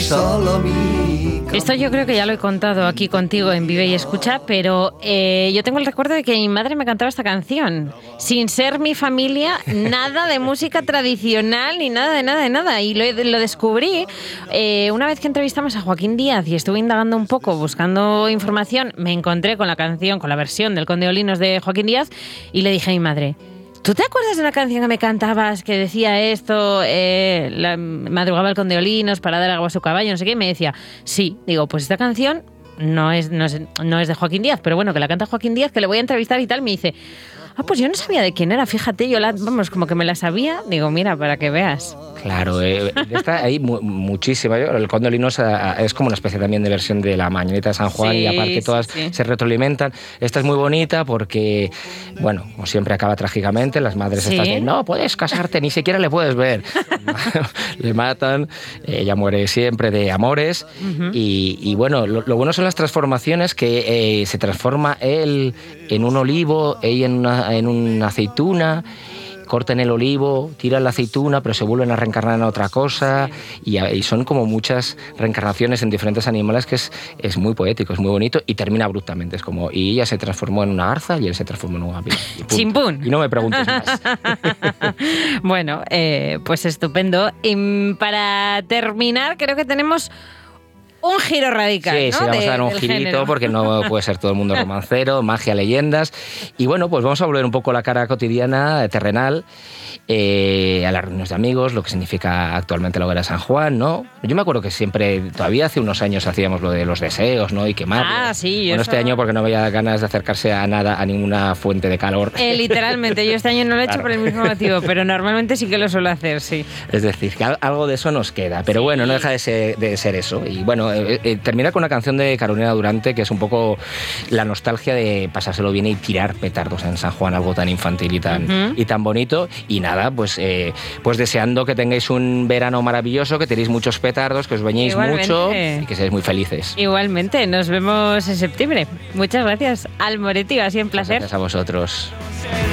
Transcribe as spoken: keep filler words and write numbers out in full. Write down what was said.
solo mi... Esto yo creo que ya lo he contado aquí contigo en Vive y Escucha, pero eh, yo tengo el recuerdo de que mi madre me cantaba esta canción. Sin ser mi familia, nada de música tradicional, ni nada de nada de nada. Y lo, lo descubrí eh, una vez que entrevistamos a Joaquín Díaz y estuve indagando un poco, buscando información, me encontré con la canción, con la versión del Conde de Olinos de Joaquín Díaz y le dije a mi madre... ¿Tú te acuerdas de una canción que me cantabas que decía esto, eh, la, madrugaba el Conde de Olinos para dar agua a su caballo, no sé qué? Y me decía, sí. Digo, pues esta canción no es, no es, no es de Joaquín Díaz, pero bueno, que la canta Joaquín Díaz, que le voy a entrevistar y tal. Me dice, ah, pues yo no sabía de quién era, fíjate, yo la, vamos, como que me la sabía. Digo, mira, para que veas. Claro, eh, está ahí mu- muchísima. El Conde de Olinos es como una especie también de versión de la Mañanita de San Juan, sí, y aparte todas sí, sí. se retroalimentan. Esta es muy bonita porque, bueno, como siempre acaba trágicamente, las madres ¿Sí? estas de no puedes casarte, ni siquiera le puedes ver. Le matan, ella muere siempre de amores. Uh-huh. y, y bueno, lo, lo bueno son las transformaciones, que eh, se transforma él en un olivo, ella en una, en una aceituna. Cortan el olivo, tiran la aceituna, pero se vuelven a reencarnar en otra cosa, y, y son como muchas reencarnaciones en diferentes animales, que es, es muy poético, es muy bonito, y termina abruptamente. Es como, y ella se transformó en una garza y él se transformó en un águila. ¡Chimpún! Y no me preguntes más. Bueno, eh, pues estupendo. Y para terminar, creo que tenemos... un giro radical, sí, ¿no? Sí, vamos de, a dar un girito género. Porque no puede ser todo el mundo romancero, magia, leyendas. Y bueno, pues vamos a volver un poco a la cara cotidiana, terrenal, eh, a las reuniones de amigos, lo que significa actualmente la hoguera de San Juan, ¿no? Yo me acuerdo que siempre, todavía hace unos años hacíamos lo de los deseos, ¿no? Y quemarlos. Ah, sí. Bueno, eso... este año porque no había ganas de acercarse a nada, a ninguna fuente de calor. Eh, literalmente, yo este año no lo he hecho claro. por el mismo motivo, pero normalmente sí que lo suelo hacer, sí. Es decir, que algo de eso nos queda, pero sí. bueno, no deja de ser, de ser eso. Y bueno, Eh, eh, termina con una canción de Carolina Durante que es un poco la nostalgia de pasárselo bien y tirar petardos en San Juan, algo tan infantil y tan, uh-huh. y tan bonito. Y nada, pues, eh, pues deseando que tengáis un verano maravilloso, que tenéis muchos petardos, que os bañéis Igualmente. mucho y que seáis muy felices. Igualmente, nos vemos en septiembre. Muchas gracias, Al Moretti, ha sido un placer. Gracias a vosotros.